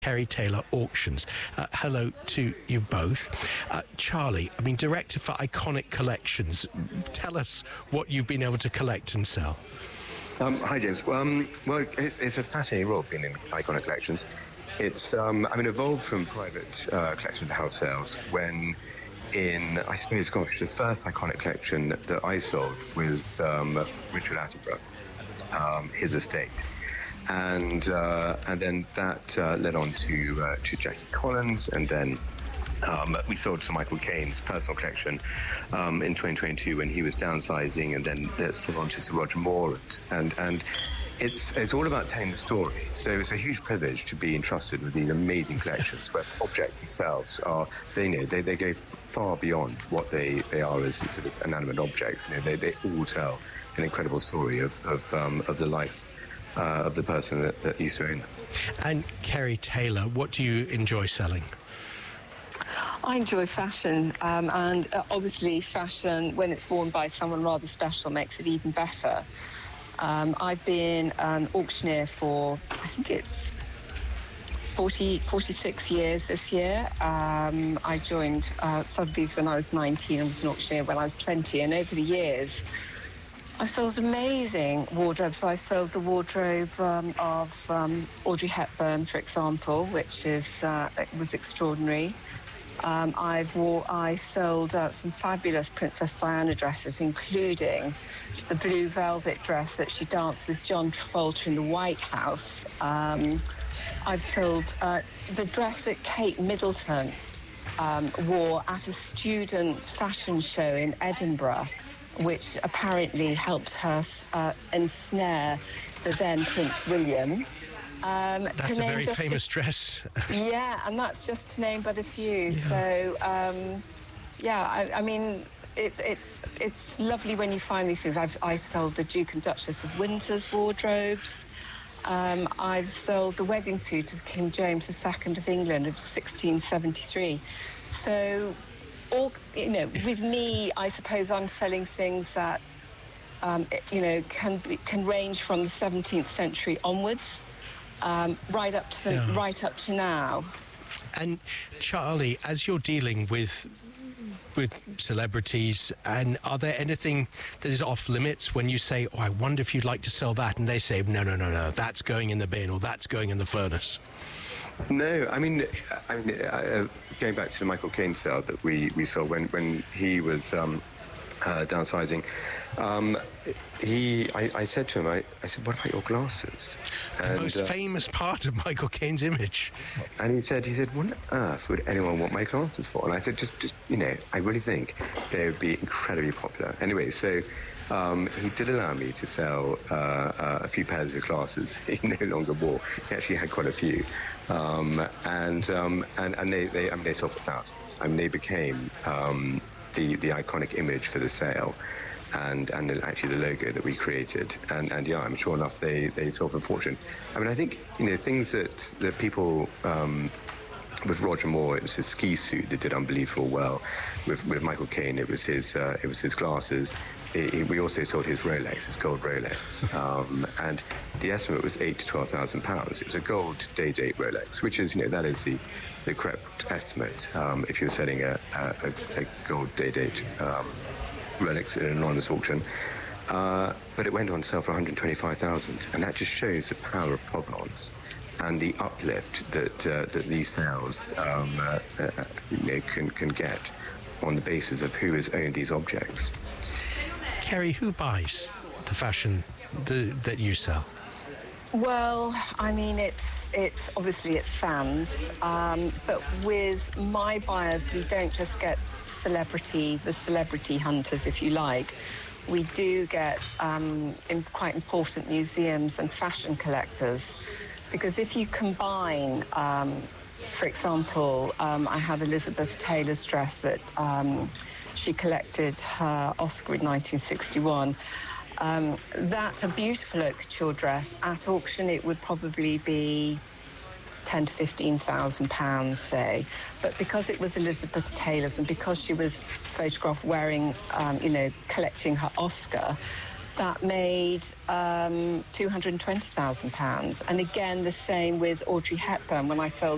Kerry Taylor Auctions. Hello to you both. Charlie, director for Iconic Collections. Tell us what you've been able to collect and sell. Hi, James. Well, it's a fascinating role being in Iconic Collections. It's, evolved from private collection to house sales when the first Iconic Collection that I sold was Richard Attenborough, his estate. And then that led on to Jackie Collins, and then we sold to Michael Caine's personal collection in 2022 when he was downsizing, and then let's move on to Sir Roger Moore, and it's all about telling the story. So it's a huge privilege to be entrusted with these amazing collections where objects themselves are they go far beyond what they are as sort of inanimate objects. They all tell an incredible story of the life of the person that used to own them. And Kerry Taylor, what do you enjoy selling? I enjoy fashion, and obviously fashion, when it's worn by someone rather special, makes it even better. I've been an auctioneer for, I think it's 46 years this year. I joined Sotheby's when I was 19 and was an auctioneer when I was 20, and over the years I sold amazing wardrobes. I sold the wardrobe of Audrey Hepburn, for example, which was extraordinary. I sold some fabulous Princess Diana dresses, including the blue velvet dress that she danced with John Travolta in the White House. I've sold the dress that Kate Middleton wore at a student fashion show in Edinburgh, which apparently helped her ensnare the then Prince William. That's a very famous dress. Yeah, and that's just to name but a few. Yeah. So, it's lovely when you find these things. I sold the Duke and Duchess of Windsor's wardrobes. I've sold the wedding suit of King James II of England of 1673. So, with me, I suppose I'm selling things that, can range from the 17th century onwards. Right up to now. And Charlie, as you're dealing with celebrities, and are there anything that is off limits when you say, "Oh, I wonder if you'd like to sell that," and they say, "No, that's going in the bin or that's going in the furnace"? No, going back to the Michael Caine sale that we saw when he was downsizing, I said to him, I said, "What about your glasses?" The most famous part of Michael Caine's image. And he said, "What on earth would anyone want my glasses for?" And I said, just I really think they would be incredibly popular. Anyway, so he did allow me to sell a few pairs of glasses he no longer wore. He actually had quite a few, and they sold for thousands. They became the iconic image for the sale, and actually the logo that we created, and yeah, I'm sure enough they sold for a fortune. I think things that people with Roger Moore, it was his ski suit that did unbelievable well. With Michael Caine, it was his glasses. We also sold his Rolex, his gold Rolex, and the estimate was £8,000 to £12,000. It was a gold day-date Rolex, which is that is the correct estimate if you're selling a gold day-date Rolex in an anonymous auction. But it went on sale for £125,000, and that just shows the power of provenance and the uplift that these sales can get on the basis of who has owned these objects. Kerry, who buys the fashion that you sell? Well, it's obviously it's fans, but with my buyers, we don't just get the celebrity hunters, if you like. We do get quite important museums and fashion collectors, because if you combine, for example, I have Elizabeth Taylor's dress that she collected her Oscar in 1961. That's a beautiful haute couture dress. At auction, it would probably be £10,000 to £15,000, say. But because it was Elizabeth Taylor's and because she was photographed wearing, collecting her Oscar, that made £220,000. And again, the same with Audrey Hepburn. When I sold